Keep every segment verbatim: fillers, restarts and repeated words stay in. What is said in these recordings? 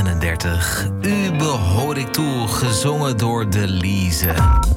negenendertig. U behoor ik toe, gezongen door Delise.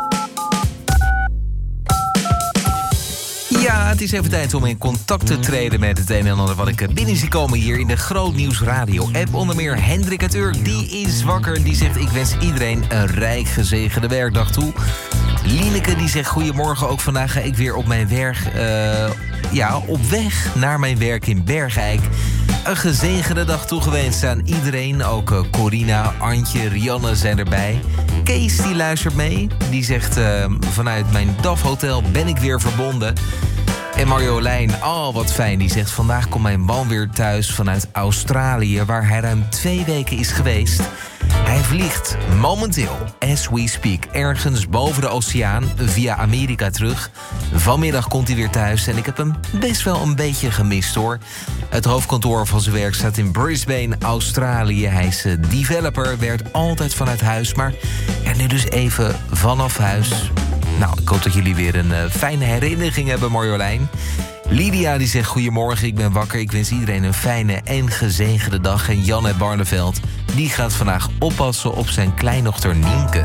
Ja, het is even tijd om in contact te treden met het een en ander wat ik binnen zie komen hier in de Grootnieuws Radio app. Onder meer Hendrik uit Urk, die is wakker. Die zegt, ik wens iedereen een rijk gezegende werkdag toe. Lieneke die zegt, goedemorgen, ook vandaag ga ik weer op mijn werk, uh, ja, op weg naar mijn werk in Bergijk. Een gezegende dag toegewenst aan iedereen. Ook uh, Corina, Antje, Rianne zijn erbij. Kees die luistert mee. Die zegt, uh, vanuit mijn D A F Hotel ben ik weer verbonden. En Marjolein, oh wat fijn, die zegt, vandaag komt mijn man weer thuis vanuit Australië, waar hij ruim twee weken is geweest. Hij vliegt momenteel, as we speak, ergens boven de oceaan via Amerika terug. Vanmiddag komt hij weer thuis en ik heb hem best wel een beetje gemist hoor. Het hoofdkantoor van zijn werk staat in Brisbane, Australië. Hij is developer, werkt altijd vanuit huis, maar ja, nu dus even vanaf huis. Nou, ik hoop dat jullie weer een uh, fijne herinnering hebben, Marjolein. Lydia die zegt, goedemorgen, ik ben wakker. Ik wens iedereen een fijne en gezegende dag. En Jan uit Barneveld, die gaat vandaag oppassen op zijn kleindochter Nienke.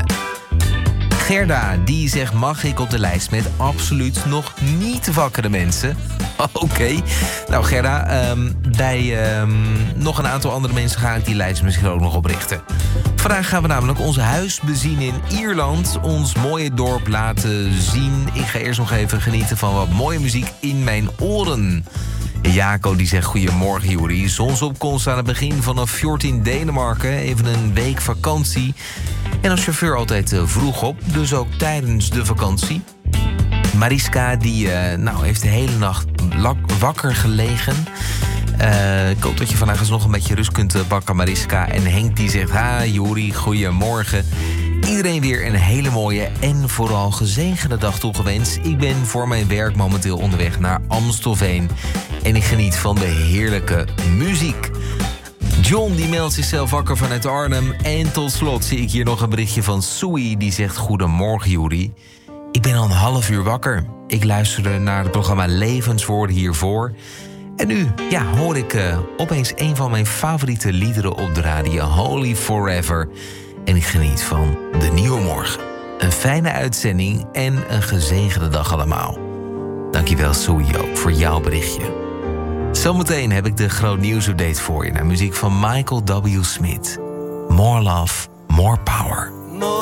Gerda, die zegt, mag ik op de lijst met absoluut nog niet wakkere mensen? Oké. Okay. Nou Gerda, um, bij um, nog een aantal andere mensen ga ik die lijst misschien ook nog oprichten. Vandaag gaan we namelijk ons huis bezien in Ierland. Ons mooie dorp laten zien. Ik ga eerst nog even genieten van wat mooie muziek in mijn oren. Jaco die zegt, goedemorgen Juri. Zonsopkomst aan het begin van een fjord in Denemarken. Even een week vakantie. En als chauffeur altijd vroeg op, dus ook tijdens de vakantie. Mariska die uh, nou, heeft de hele nacht wakker gelegen. Uh, ik hoop dat je vandaag eens nog een beetje rust kunt pakken, Mariska. En Henk die zegt, ha Juri, goedemorgen. Iedereen weer een hele mooie en vooral gezegende dag toegewenst. Ik ben voor mijn werk momenteel onderweg naar Amstelveen. En ik geniet van de heerlijke muziek. John die meldt zichzelf wakker vanuit Arnhem. En tot slot zie ik hier nog een berichtje van Sui. Die zegt, goedemorgen Juri. Ik ben al een half uur wakker. Ik luisterde naar het programma Levenswoorden hiervoor. En nu, ja, hoor ik uh, opeens een van mijn favoriete liederen op de radio. Holy Forever. En ik geniet van de nieuwe morgen. Een fijne uitzending en een gezegende dag allemaal. Dankjewel Sui ook voor jouw berichtje. Zometeen heb ik de Groot Nieuws update voor je. Naar muziek van Michael W. Smith. More love, more power.